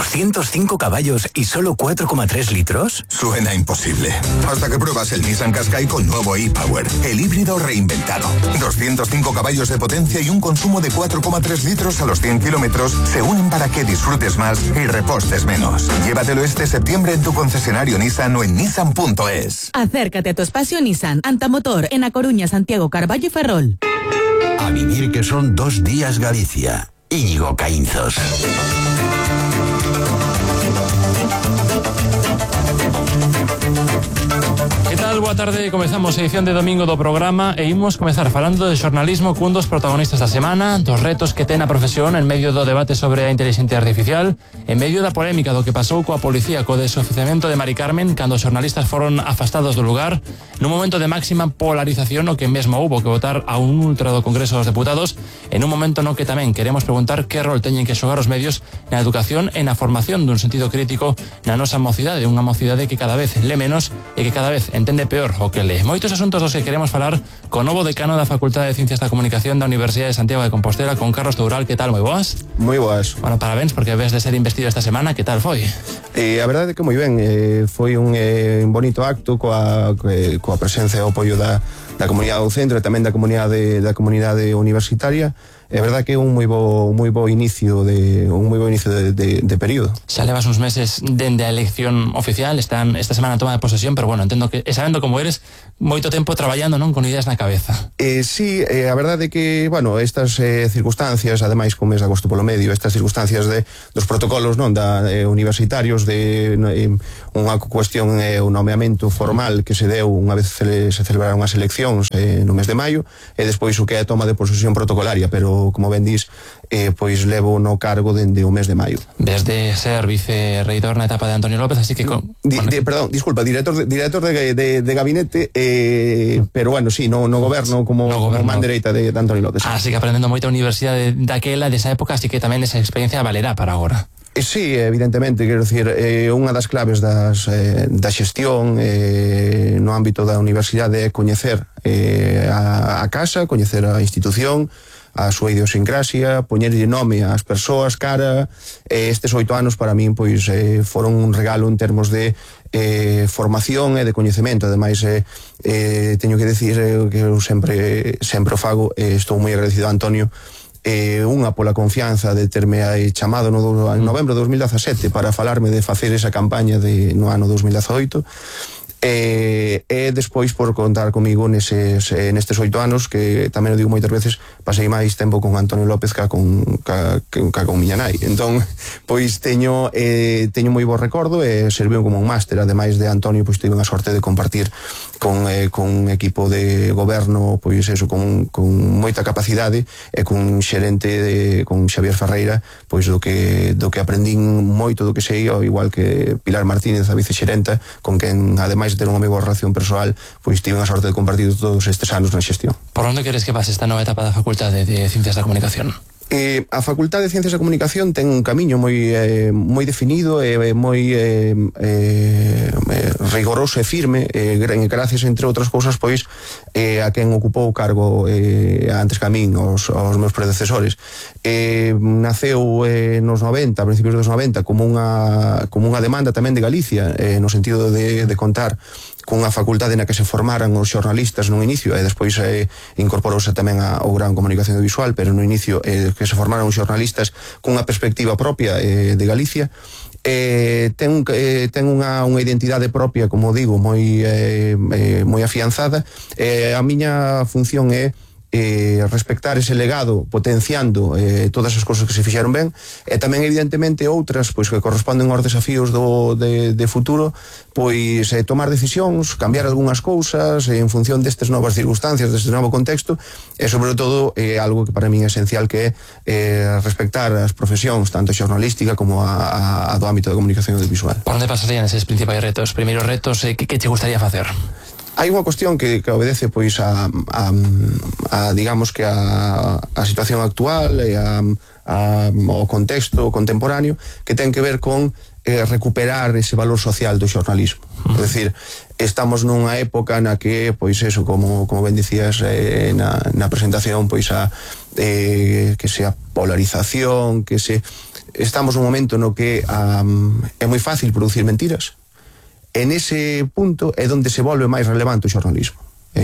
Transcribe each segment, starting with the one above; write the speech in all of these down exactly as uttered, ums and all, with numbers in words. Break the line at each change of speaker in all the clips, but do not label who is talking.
¿doscientos cinco caballos y solo cuatro coma tres litros?
Suena imposible. Hasta que pruebas el Nissan Qashqai con nuevo e-Power, el híbrido reinventado. doscientos cinco caballos de potencia y un consumo de cuatro coma tres litros a los cien kilómetros se unen para que disfrutes más y repostes menos. Llévatelo este septiembre en tu concesionario Nissan o en nissan punto es.
Acércate a tu espacio Nissan Antamotor en A Coruña, Santiago, Carballo y Ferrol.
A vivir que son dos días Galicia. Íñigo Caínzos.
Que tal? Boa tarde, comezamos a edición de domingo do programa e imos comezar falando de xornalismo cun dos protagonistas da semana, dos retos que ten a profesión en medio do debate sobre a inteligencia artificial, en medio da polémica do que pasou coa policía co desoficiamento de Mari Carmen cando os xornalistas foron afastados do lugar, nun momento de máxima polarización no que mesmo houbo que votar a un ultra do Congreso dos Deputados, en un momento no que tamén queremos preguntar que rol teñen que xogar os medios na educación e na formación dun sentido crítico na nosa mocidade, unha mocidade que cada vez le menos e que cada vez entende peor o que lee. Moitos asuntos dos que queremos falar co novo decano da Facultade de Ciencias da Comunicación da Universidade de Santiago de Compostela, con Carlos Toural. Que tal? Moi boas?
Moi boas.
Bueno, parabéns porque ves de ser investido esta semana. Que tal foi?
Eh, a verdade é que moi ben, eh, foi un, eh, un bonito acto coa, coa presencia e o apoio da, da comunidade do centro e tamén da comunidade da comunidade universitaria. É verdade que é un moi bo, moi bo inicio de un moi bo inicio de, de, de período.
Xa levas uns meses dende a elección oficial, están esta semana a toma de posesión, pero bueno, entendo que, e sabendo como eres, moito tempo traballando, non, con ideas na cabeza.
Eh, sí, eh, a verdade é que, bueno, estas eh, circunstancias, ademais con mes de agosto polo medio, estas circunstancias de, dos protocolos, non, da eh, universitarios, de eh, unha cuestión, eh, un nomeamento formal que se deu unha vez se, se celebraron as eleccións eh, no mes de maio, e despois o que é a toma de posesión protocolaria, pero como ben dis, eh, pois levo no cargo dende o mes de maio.
Desde ser vicerreitor na etapa de Antonio López, así que... Con,
di,
bueno,
di, perdón, disculpa, director de, director de, de, de gabinete, eh, pero bueno, sí, no, no goberno como, no goberno. como man dereita de, de Antonio López.
Así que aprendendo moita a universidade daquela, desa época, así que tamén esa experiencia valerá para agora.
Sí, evidentemente, quero dicir, eh, unha das claves das, eh, da xestión eh, no ámbito da universidade é coñecer eh, a, a casa, coñecer a institución, a súa idiosincrasia, poñerlle nome ás persoas, cara. Eh, estes oito anos para min pois eh, foron un regalo en termos de eh, formación e de coñecemento. Ademais, eh, eh, teño que decir eh, que eu sempre sempre o fago, eh, estou moi agradecido a Antonio, eh, unha pola confianza de terme chamado no, en novembro de dos mil dezasete para falarme de facer esa campaña de, no ano dos mil dezoito, e, e despois por contar comigo neses, nestes oito anos, que tamén o digo moitas veces, pasei máis tempo con Antonio López ca con, ca, ca con miña nai. Entón, pois teño eh, teño moi bo recordo e serviu como un máster. Ademais de Antonio, pois tive a sorte de compartir con, eh, con un equipo de goberno, pois eso, con, con moita capacidade, e con un xerente de, con Xavier Ferreira, pois do que do que aprendín moito do que sei, ao igual que Pilar Martínez, a vicexerenta, con quen ademais de ter unha moi boa relación persoal, pois tive a sorte de compartir todos estes anos na xestión.
Por onde queres que pase esta nova etapa da Facultade de Ciencias da Comunicación?
Eh, a Facultade de Ciencias da Comunicación ten un camiño moi eh, moi definido e eh, moi eh, eh, rigoroso e firme, eh, gracias, entre outras cousas, pois eh, a quen ocupou o cargo eh, antes que a min, os, os meus predecesores. Eh, naceu eh, nos noventa, a principios dos noventa, como unha, como unha demanda tamén de Galicia, eh, no sentido de, de contar cunha facultade na que se formaran os xornalistas nun inicio, e despois eh, incorporouse tamén a, o Gran Comunicación Audiovisual, pero no inicio eh, que se formaran os xornalistas cunha perspectiva propia eh, de Galicia. Eh, ten eh, ten unha, unha identidade propia, como digo, moi eh, eh, moi afianzada. Eh, a miña función é eh, respectar ese legado, potenciando eh, todas as cousas que se fixeron ben, e tamén evidentemente outras pois que corresponden aos desafíos do, de, de futuro, pois eh, tomar decisións, cambiar algunhas cousas eh, en función destas novas circunstancias, deste novo contexto, e sobre todo eh, algo que para min é esencial, que é eh, respectar as profesións, tanto a xornalística como a, a, a do ámbito da comunicación audiovisual.
Por onde pasarían eses principais retos? Primeiros retos, eh, que, que te gustaría facer?
Hai unha cuestión que, que obedece pois a, a, a digamos que a, a situación actual e a, a, ao contexto contemporáneo, que ten que ver con eh, recuperar ese valor social do xornalismo. Uh-huh. É dicir, estamos nunha época na que, pois eso, como, como ben dicías eh, na, na presentación, pois a eh, que sea polarización, que se... Estamos nun momento no que um, é moi fácil producir mentiras. En ese punto é onde se volve máis relevante o xornalismo.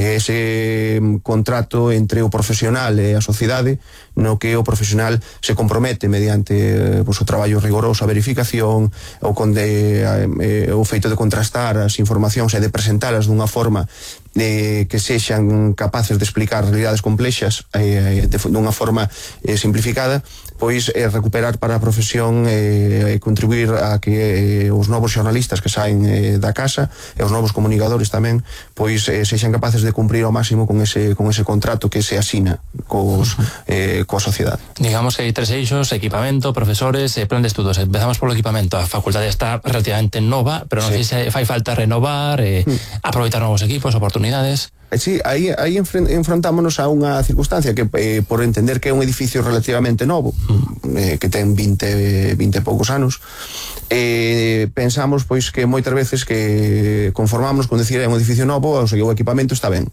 Ese contrato entre o profesional e a sociedade, no que o profesional se compromete mediante pues, o traballo rigoroso, a verificación, o, con de, eh, o feito de contrastar as informacións e de presentalas dunha forma eh, que sexan capaces de explicar realidades complexas eh, de, dunha forma eh, simplificada, pois eh, recuperar para a profesión e eh, contribuir a que eh, os novos xornalistas que saen eh, da casa e os novos comunicadores tamén pois eh, sexan capaces de cumprir ao máximo con ese con ese contrato que se asina cos, eh, coa sociedade.
Digamos que hai tres eixos: equipamento, profesores e plan de estudos. Empezamos polo equipamento. A facultade está relativamente nova, pero non sí. sei se fai falta renovar, eh, mm. aproveitar novos equipos, oportunidades.
Sí, aí, aí enfrontámonos a unha circunstancia que, eh, por entender que é un edificio relativamente novo, eh, que ten vinte, vinte e poucos anos, eh, pensamos pois que moitas veces que conformamos con decir é un edificio novo, o sea, o equipamento está ben.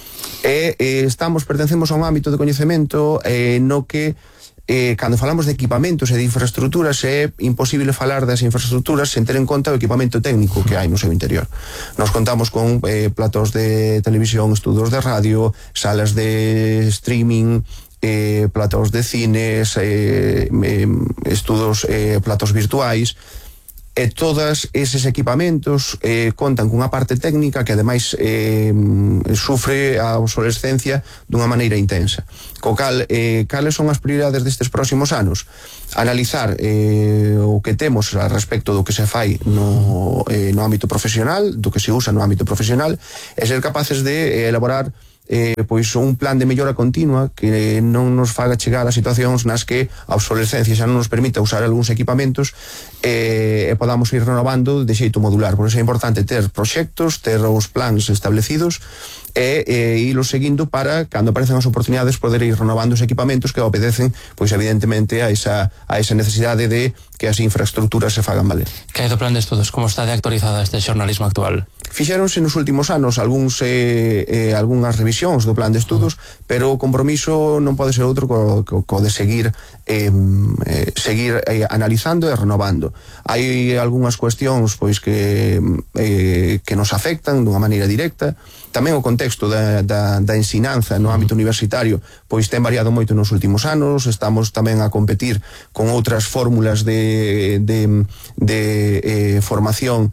E eh, estamos, pertencemos a un ámbito de coñecemento eh, no que Eh, cando falamos de equipamentos e de infraestructuras é imposible falar das infraestructuras sen ter en conta o equipamento técnico que hai no seu interior. Nos contamos con eh, platos de televisión, estudos de radio, salas de streaming, eh, platos de cines, eh, eh, estudos, eh, platos virtuais, e todos eses equipamentos eh, contan cunha parte técnica que ademais eh, sufre a obsolescencia dunha maneira intensa. Co cal, eh, cales son as prioridades destes próximos anos? Analizar eh, o que temos a respecto do que se fai no, eh, no ámbito profesional, do que se usa no ámbito profesional, e ser capaces de eh, elaborar Eh, pois un plan de mellora continua que non nos faga chegar a situacións nas que a obsolescencia xa non nos permita usar algúns equipamentos eh, e podamos ir renovando de xeito modular. Por iso é importante ter proxectos, ter os plans establecidos e eh, irlos seguindo para, cando aparecen as oportunidades, poder ir renovando os equipamentos que obedecen, pois evidentemente a esa, a esa necesidade de que as infraestructuras se fagan valer.
Que hai do plan de estudos? Como está de actualizada este xornalismo actual?
Fixéronse nos últimos anos algúns eh, eh, algunhas revisións do plan de estudos, pero o compromiso non pode ser outro co, co, co de seguir eh, eh, seguir eh, analizando e renovando. Hai algunhas cuestións pois que eh, que nos afectan dunha maneira directa. Tamén o contexto da, da, da ensinanza no ámbito universitario pois ten variado moito nos últimos anos. Estamos tamén a competir con outras fórmulas de, de, de eh, formación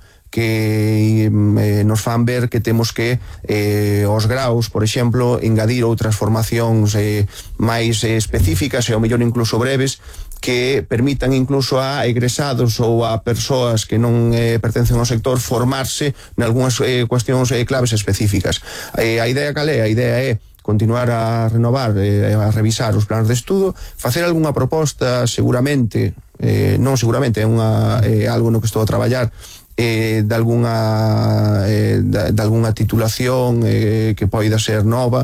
que eh, nos fan ver que temos que eh, os graus, por exemplo, engadir outras formacións eh, máis eh, específicas e ao mellor incluso breves que permitan incluso a egresados ou a persoas que non eh, pertencen ao sector formarse nalgúnas eh, cuestións eh, claves específicas. Eh, a idea cal é? A idea é continuar a renovar, eh, a revisar os planos de estudo, facer algunha proposta seguramente, eh, non seguramente, é unha, eh, algo no que estou a traballar, eh, de algunha eh, de, de algunha titulación eh, que poida ser nova,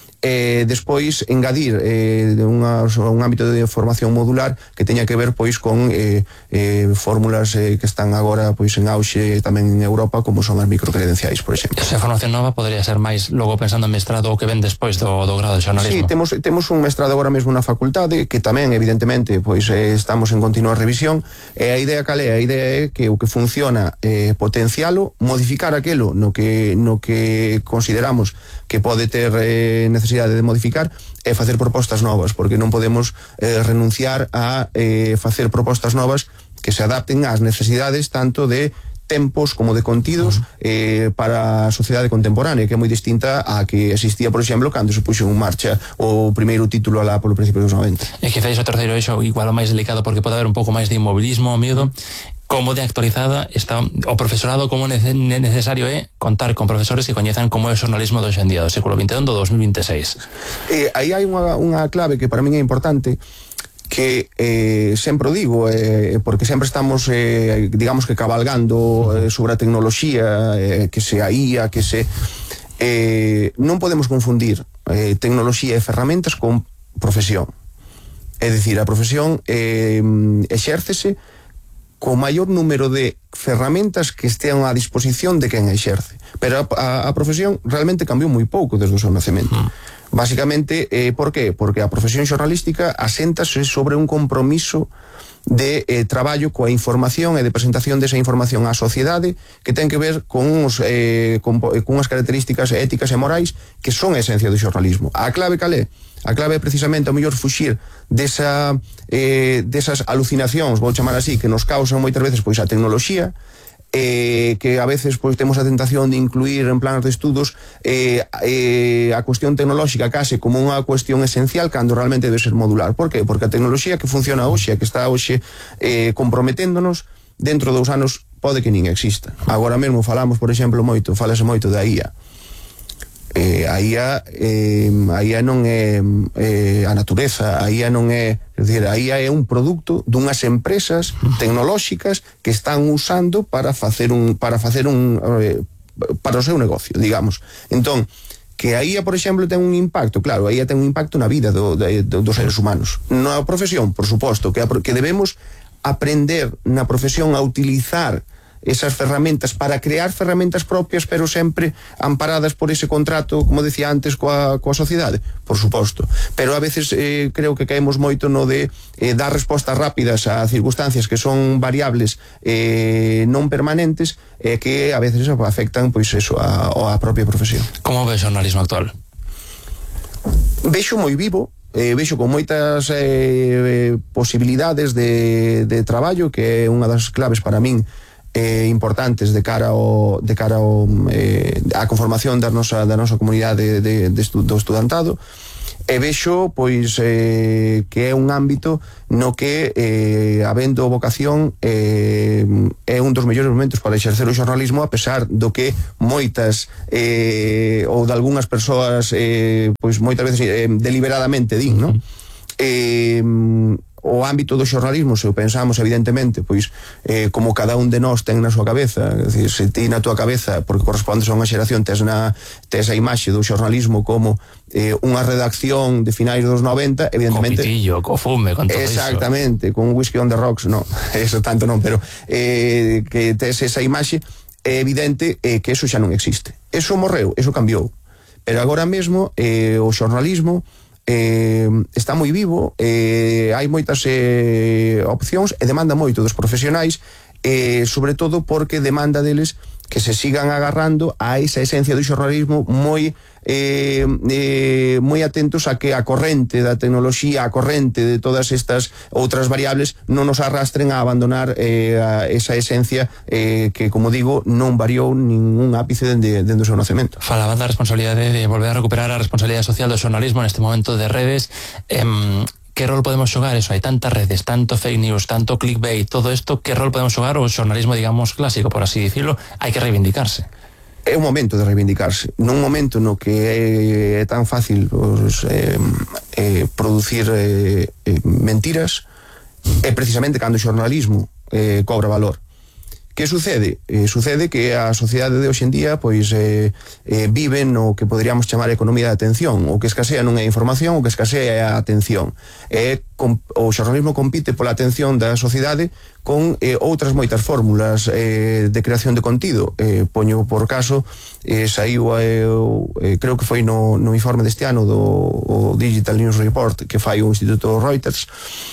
e despois engadir eh, unha, un ámbito de formación modular que teña que ver pois con eh, eh, fórmulas eh, que están agora pois en auxe tamén en Europa, como son as microcredenciais, por exemplo.
Esa formación nova podría ser máis logo pensando en mestrado ou que ven despois do, do grado de xornalismo?
Sí, temos, temos un mestrado agora mesmo na facultade que tamén evidentemente pois eh, estamos en continua revisión, e a idea cal é? A idea é que o que funciona eh, potencialo, modificar aquelo no que, no que consideramos que pode ter eh, necesidade de modificar e facer propostas novas, porque non podemos eh, renunciar a eh, facer propostas novas que se adapten ás necesidades tanto de tempos como de contidos eh, para a sociedade contemporánea, que é moi distinta a que existía, por exemplo, cando se puxo en marcha o primeiro título alá polo principio dos noventa.
E que fez o terceiro eixo igual o máis delicado, porque pode haber un pouco máis de inmobilismo o miedo. Como de actualizada está o profesorado, como necesario é contar con profesores que coñezan como é o xornalismo do hoxe en día, do século vinte e un do dos mil vinte e seis.
Eh, aí hai unha, unha clave que para min é importante, que eh, sempre digo, eh, porque sempre estamos eh, digamos que cabalgando eh, sobre a tecnoloxía, eh, que se a I A, que se eh, non podemos confundir eh, tecnoloxía e ferramentas con profesión. É dicir, a profesión eh, exércese co maior número de ferramentas que estean á disposición de quen exerce. Pero a, a, a profesión realmente cambiou moi pouco desde o seu nacemento. Mm. Básicamente, eh, por qué? Porque a profesión xornalística aséntase sobre un compromiso de eh, traballo coa información e de presentación desa información á sociedade que ten que ver con, uns, eh, con, con unhas características éticas e morais que son a esencia do xornalismo. A clave cal é? A clave é precisamente o mellor fuxir desa, eh, desas alucinacións, vou chamar así, que nos causan moitas veces pois a tecnoloxía, eh, que a veces pois temos a tentación de incluir en planos de estudos eh, eh, a cuestión tecnolóxica case como unha cuestión esencial cando realmente debe ser modular. Por qué? Porque a tecnoloxía que funciona hoxe, a que está hoxe eh, comprometéndonos, dentro de dous anos pode que nin exista. Agora mesmo falamos, por exemplo, moito, falase moito da I A. Eh, a I A eh, a I A non é eh, a natureza, a I A non é, é dicir, a I A é un produto dunhas empresas tecnolóxicas que están usando para facer un para facer un eh, para o seu negocio, digamos. Entón, que a I A, por exemplo, ten un impacto, claro, a I A ten un impacto na vida do, de, do, dos seres humanos. Na profesión, por suposto, que, a, que debemos aprender na profesión a utilizar esas ferramentas para crear ferramentas propias, pero sempre amparadas por ese contrato, como decía antes, coa, coa sociedade, por suposto. Pero a veces eh, creo que caemos moito no de eh, dar respostas rápidas a circunstancias que son variables eh, non permanentes e eh, que a veces afectan pois eso a, a propia profesión.
Como ve o xornalismo actual?
Vexo moi vivo, eh, vexo con moitas eh, posibilidades de, de traballo, que é unha das claves para min Eh, importantes de cara ao de cara ao eh, a conformación da nosa da nosa comunidade de, de estu, do estudantado, e vexo pois eh, que é un ámbito no que eh, habendo vocación eh, é un dos mellores momentos para exercer o xornalismo, a pesar do que moitas eh, ou de algunhas persoas eh, pois moitas veces eh, deliberadamente din, non? Eh, o ámbito do xornalismo, se o pensamos evidentemente, pois eh, como cada un de nós ten na súa cabeza, é dicir, se ti na túa cabeza, porque correspondes a unha xeración, tes, na, tes a imaxe do xornalismo como eh, unha redacción de finais dos noventa, evidentemente...
Co pitillo, co fume, con todo
exactamente,
iso.
Con un whisky on the rocks, no, eso tanto non, pero eh, que tes esa imaxe, é evidente eh, que eso xa non existe. Eso morreu, eso cambiou. Pero agora mesmo eh, o xornalismo Eh, está moi vivo, eh, hai moitas eh, opcións e demanda moito dos profesionais, eh, sobre todo porque demanda deles que se sigan agarrando a esa esencia do xornalismo moi eh, eh, moi atentos a que a corrente da tecnoloxía, a corrente de todas estas outras variables non nos arrastren a abandonar eh, a esa esencia eh, que, como digo, non variou ningún ápice dende, dende o seu nacemento.
Falaban da responsabilidade de volver a recuperar a responsabilidade social do xornalismo neste momento de redes. eh, Que rol podemos xogar eso? Hai tantas redes, tanto fake news, tanto clickbait, todo isto, que rol podemos xogar o xornalismo, digamos, clásico, por así dicirlo? Hai que reivindicarse.
É un momento de reivindicarse, nun momento no que é, é tan fácil pues, eh, eh, producir eh, eh, mentiras, é precisamente cando o xornalismo eh, cobra valor. Que sucede? Eh, sucede que a sociedade de hoxendía pois eh, eh, vive no que poderíamos chamar economía de atención. O que escasea non é información, o que escasea é a atención. E, com, o xornalismo compite pola atención da sociedade con eh, outras moitas fórmulas eh, de creación de contido. Eh, poño por caso, eh, saiu eh, eh, creo que foi no, no informe deste ano do o Digital News Report que fai o Instituto Reuters,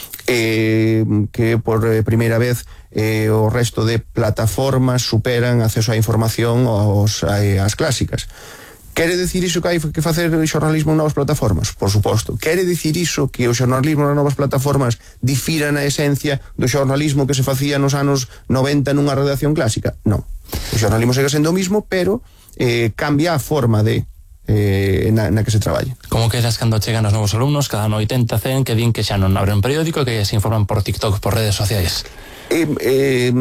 eh, que por eh, primeira vez eh, o resto de plataformas superan acceso á información aos, a, as clásicas. Quere dicir iso que hai que facer xornalismo en novas plataformas? Por suposto. Quere dicir iso que o xornalismo nas novas plataformas difira na esencia do xornalismo que se facía nos anos noventa nunha redacción clásica? Non. O xornalismo segue sendo o mismo, pero eh, cambia a forma de eh, na, na que se traballe.
Como quedas cando chegan os novos alumnos, cada ano oitenta, cen, que din que xa non abren periódico, que se informan por TikTok, por redes sociais?
Eh, eh,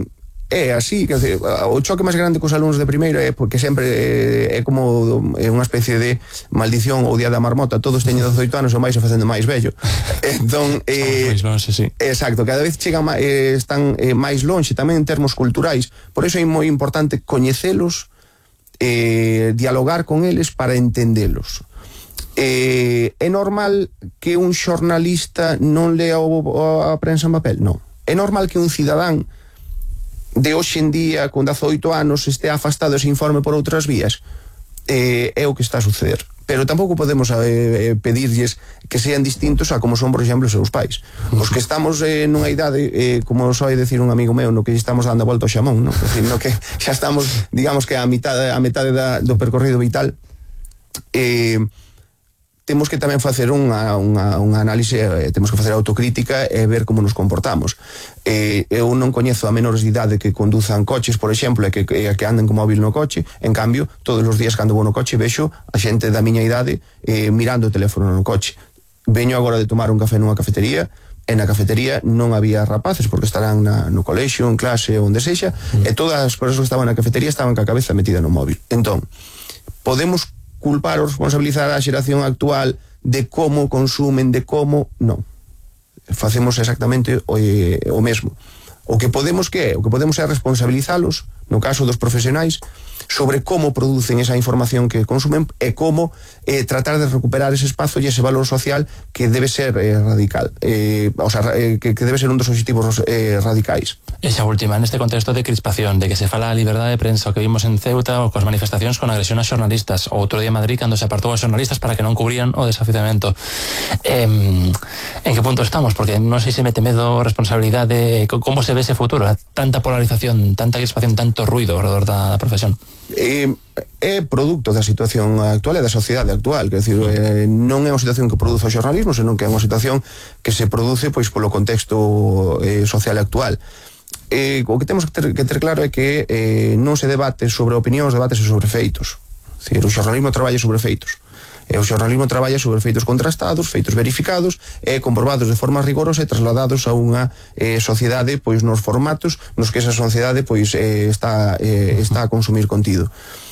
é así, que dizer, o choque máis grande cos alumnos de primeiro é porque sempre é, é como é unha especie de maldición ou día da marmota, todos teñen dezoito anos ou máis e facendo máis vello. Entón, eh,
máis longe, sí.
Exacto, cada vez chegan eh, están eh, máis longe tamén en termos culturais, por iso é moi importante coñecelos, eh, dialogar con eles para entendelos. Eh, é normal que un xornalista non lea o, a prensa en papel? Non. É normal que un cidadán de hoxe en día, con dezaoito anos, este afastado ese informe por outras vías? Eh, é o que está a suceder. Pero tampouco podemos eh, pedirlles que sean distintos a como son, por exemplo, os seus pais. Os que estamos eh, nunha idade, eh, como soe decir un amigo meu, no que estamos dando a volta ao xamón, no? Decir, no que xa estamos, digamos que a mitad, a metade da, do percorrido vital, eh, temos que tamén facer unha, unha, unha análise, eh, temos que facer autocrítica e ver como nos comportamos. Eh, eu non coñezo a menores de idade que conduzan coches, por exemplo, e que, que, que anden con móvil no coche. En cambio, todos os días cando vou no coche vexo a xente da miña idade eh, mirando o teléfono no coche. Veño agora de tomar un café nunha cafetería, e na cafetería non había rapaces porque estarán na, no colexio, en clase, onde sexa, mm. e todas as persoas que estaban na cafetería estaban ca cabeza metida no móvil. Entón, podemos culpar ou responsabilizar a xeración actual de como consumen, de como... Non. Facemos exactamente o, eh, o mesmo. O que podemos que é? O que podemos é responsabilizalos, no caso dos profesionais, sobre como producen esa información que consumen e como eh, tratar de recuperar ese espazo e ese valor social que debe ser eh, radical. Eh, o sea, eh, que, que debe ser un dos objetivos eh, radicais.
Esa última, neste contexto de crispación, de que se fala a liberdade de prensa, o que vimos en Ceuta, ou cos manifestacións con agresión a xornalistas, ou outro día en Madrid, cando se apartou a xornalistas para que non cubrían o desafiamento. Eh, en que punto estamos? Porque non sei se mete medo, responsabilidade, como se ve ese futuro, tanta polarización, tanta crispación, tanto ruido alrededor da, da profesión.
É, é produto da situación actual e da sociedade actual, quer dizer, eh, non é unha situación que produce o xornalismo, senón que é unha situación que se produce pois polo contexto eh, social actual. Eh, o que temos que ter, que ter claro é que eh, non se debate sobre opinións, debates sobre feitos. Decir, o xornalismo traballa sobre feitos. E o xornalismo traballa sobre feitos contrastados, feitos verificados e comprobados de forma rigorosa e trasladados a unha eh, sociedade pois nos formatos nos que esa sociedade pois eh, está eh, está a consumir contido.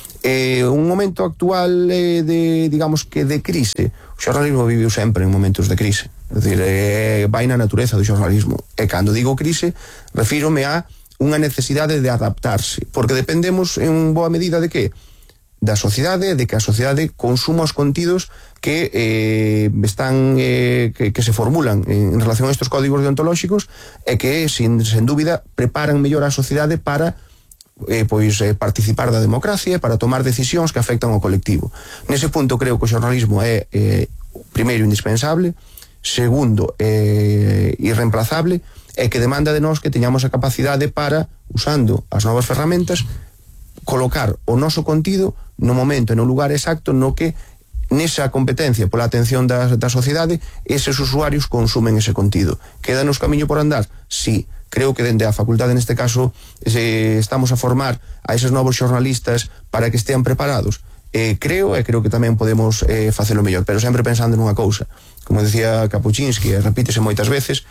Eh, un momento actual eh, de, digamos que de crise. O xornalismo viviu sempre en momentos de crise. É dicir, eh, vai na natureza do xornalismo. E cando digo crise, refírome a unha necesidade de adaptarse, porque dependemos en boa medida de que? Da sociedade, de que a sociedade consuma os contidos que eh, están eh, que, que se formulan en, en relación a estes códigos deontolóxicos e que, sin, sen dúbida, preparan mellor a sociedade para eh, pois, eh, participar da democracia, para tomar decisións que afectan ao colectivo. Nese punto creo que o xornalismo é eh, primeiro indispensable, segundo eh, irreemplazable, e que demanda de nós que teñamos a capacidade para, usando as novas ferramentas, colocar o noso contido no momento e no lugar exacto no que nesa competencia pola atención da, da sociedade eses usuarios consumen ese contido. Quédanos camiño por andar? Sí. Creo que dende a facultade neste caso eh, estamos a formar a eses novos xornalistas para que estean preparados. Eh, creo e creo que tamén podemos eh, facelo mellor, pero sempre pensando nunha cousa. Como decía Kapuscinski, e repítese moitas veces,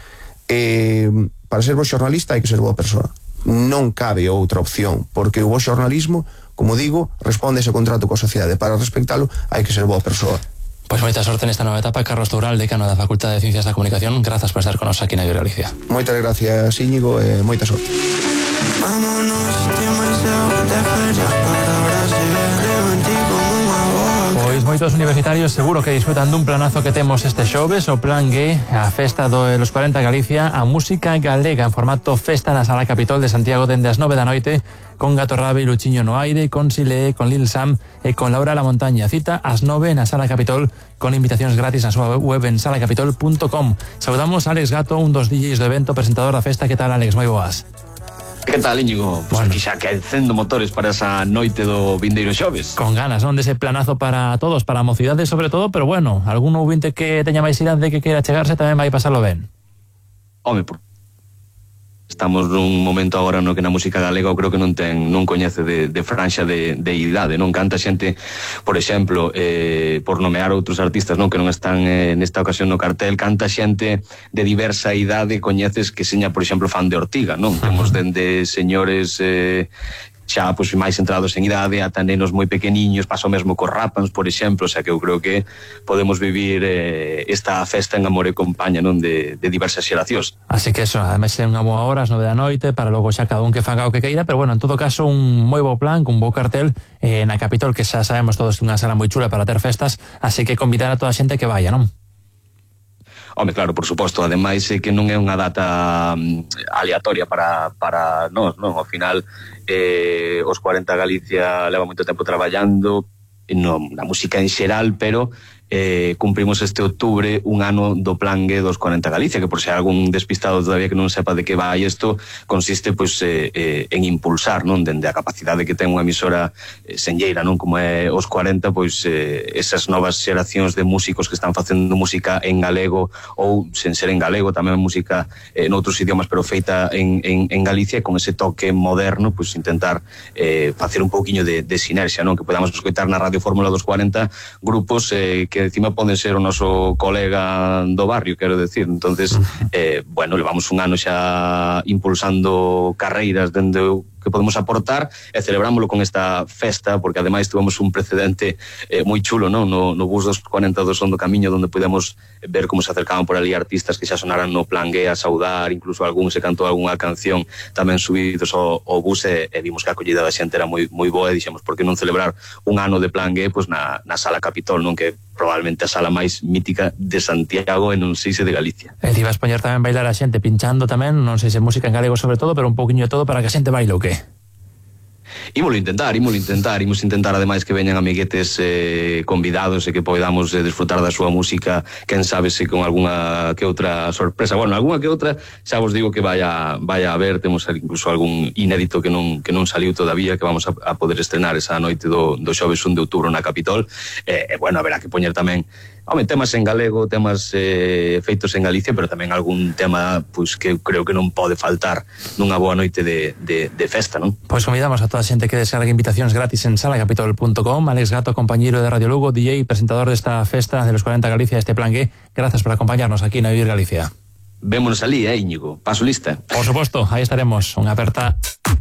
eh, para ser bo xornalista hai que ser boa persoa. Non cabe outra opción, porque o bo xornalismo, como digo, responde a ese contrato coa sociedade. Para respectalo hai que ser boa persoa.
Pois moita sorte nesta nova etapa. Carlos Toural, decano da Facultade de Ciencias da Comunicación, grazas por estar con nos aquí na Galicia.
Moitas gracias, Íñigo, e moita sorte.
Pois moitos universitarios seguro que disfrutan dun planazo que temos este xoves, o Plan G, a festa do los cuarenta Galicia, a música galega en formato festa na Sala Capitol de Santiago dende as nove da noite, con Gato Rabe e Luchiño no aire, con Silé, con Lil Sam e con Laura La Montaña. Cita ás nove na Sala Capitol, con invitacións gratis na súa web en sala capitol punto com. Saudamos a Alex Gato, un dos D Js do evento, presentador da festa. Que tal, Alex? Moi boas.
Que tal, Íñigo? Pois bueno, aquí xa quecendo motores para esa noite do vindeiro xoves.
Con ganas, non? Dese planazo para todos, para a mocidade sobre todo, pero bueno, algún ouvinte que teña máis idade que queira chegarse tamén vai pasarlo ben.
Home, por... estamos nun momento agora no que na música galega eu creo que non ten non coñece de, de franxa de, de idade, non? Canta xente, por exemplo, eh, por nomear outros artistas, non, que non están eh, nesta ocasión no cartel, canta xente de diversa idade, coñeces que seña, por exemplo, fan de Ortiga, non? Temos dende señores eh, xa pois, máis entrados en idade, ata nenos moi pequeniños, pasa o mesmo cos rápans, por exemplo, o sea que eu creo que podemos vivir eh, esta festa en amor e compaña, non, de, de diversas xeracións.
Así que eso, ademais é unha boa hora, as nove da noite, para logo xa cada un que faga o que queira, pero bueno, en todo caso un moi bo plan, un bo cartel eh, na Capitol, que xa sabemos todos que é unha sala moi chula para ter festas, así que convidar a toda a xente que vaya, non?
Home, claro, por suposto, ademais é que non é unha data um, aleatoria para, para nós, non? Ao final, eh, os cuarenta Galicia leva moito tempo traballando no, na música en xeral, pero eh, cumprimos este outubro un ano do plan G dos cuarenta Galicia, que por se algún despistado todavía que non sepa de que vai isto, consiste pois eh, eh, en impulsar, non, dende a capacidade que ten unha emisora eh, senlleira, non, como é os cuarenta, pois eh, esas novas xeracións de músicos que están facendo música en galego ou sen ser en galego, tamén música eh, noutros idiomas, pero feita en, en, en Galicia, con ese toque moderno, pois intentar eh, facer un pouquiño de, de sinerxia, non, que podamos escoitar na Radio Fórmula dos cuarenta grupos eh, que encima poden ser o noso colega do barrio, quero decir. Entonces, eh, bueno, levamos un ano xa impulsando carreiras dende o que podemos aportar e celebrámoslo con esta festa, porque ademais tuvemos un precedente eh, moi chulo, non? No, no bus dos cuarenta do Son do Camiño, onde podemos ver como se acercaban por ali artistas que xa sonaran no plan G a saudar, incluso algún se cantou algunha canción tamén subidos ao, ao bus, e, e vimos que a acollida da xente era moi, moi boa, e dixemos, por que non celebrar un ano de plan G pois na, na Sala Capitol, non, que probablemente a sala máis mítica de Santiago e non sei se de Galicia.
E ti vas poñer tamén bailar a xente pinchando tamén, non sei se música en galego sobre todo, pero un poquinho de todo para que a xente baile o que?
Ímolo intentar, ímolo intentar, imos intentar ademais que veñan amiguetes eh, convidados e que podamos eh, disfrutar da súa música, quen sabe se con algunha que outra sorpresa, bueno, algunha que outra xa vos digo que vaya vaya a ver, temos incluso algún inédito que non que non saliu todavía, que vamos a, a poder estrenar esa noite do, do xoves un de outubro na Capitol, e eh, bueno, haberá que poñer tamén home, temas en galego, temas eh, feitos en Galicia, pero tamén algún tema pues, que creo que non pode faltar nunha boa noite de, de, de festa, non?
Pois convidamos a toda a xente que descargue invitacións gratis en sala capitol punto com. Alex Gato, compañeiro de Radio Lugo, D J, presentador desta festa de los cuarenta Galicia, este plan G. Gracias por acompañarnos aquí na Vivir Galicia.
Vémonos ali, eh, Íñigo. Paso lista.
Por suposto, aí estaremos. Unha aperta.